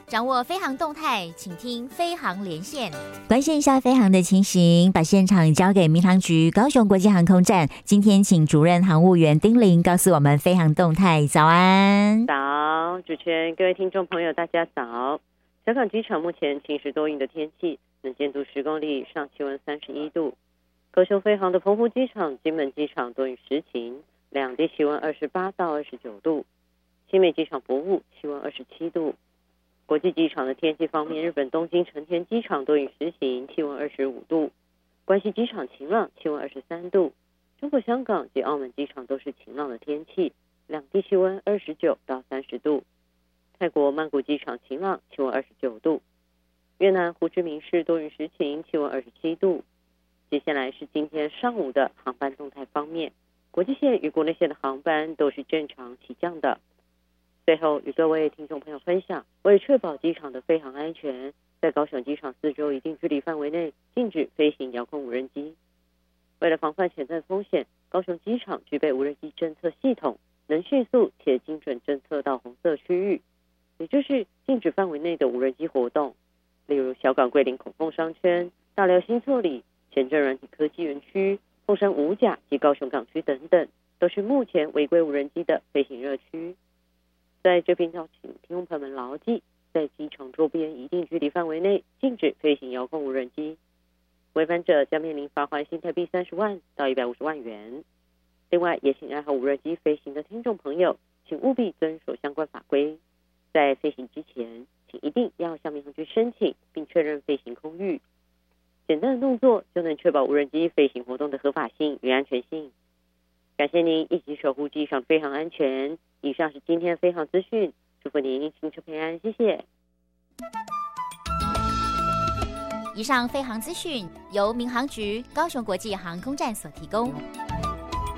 掌握飞航动态，请听飞航连线。 关心一下飞航的情形，把现场交给民航局高雄国际航空站。今天请主任航务员丁玲告诉我们飞航动态。早安。 早，主持人，各位听众朋友，大家早。小港机场目前晴时多云的天气，能见度10公里以上，气温31度。高雄飞航的澎湖机场、金门机场多云时晴，两地气温28到29度。新美机场博雾气温27度。国际机场的天气方面，日本东京成田机场多云时晴，气温25度；关西机场晴朗，气温23度；中国香港及澳门机场都是晴朗的天气，两地气温29到30度；泰国曼谷机场晴朗，气温29度；越南胡志明市多云时晴，气温27度。接下来是今天上午的航班动态方面，国际线与国内线的航班都是正常起降的。最后与各位听众朋友分享，为确保机场的飞航安全，在高雄机场四周一定距离范围内禁止飞行遥控无人机。为了防范潜在风险，高雄机场具备无人机侦测系统，能迅速且精准侦测到红色区域，也就是禁止范围内的无人机活动，例如小港桂林孔凤商圈、大寮新厝里、前镇软体科技园区、凤山五甲及高雄港区等等，都是目前违规无人机的飞行热区。在这边要请听众朋友们牢记，在机场周边一定距离范围内禁止飞行遥控无人机，违反者将面临罚锾新台币30万到150万元。另外，也请爱好无人机飞行的听众朋友，请务必遵守相关法规。在飞行之前，请一定要向民航局申请并确认飞行空域。简单的动作就能确保无人机飞行活动的合法性与安全性。感谢您一起守护机场飞航安全。以上是今天的飞航资讯，祝福您行车平安，谢谢。 以上飞航资讯由民航局高雄国际航空站所提供。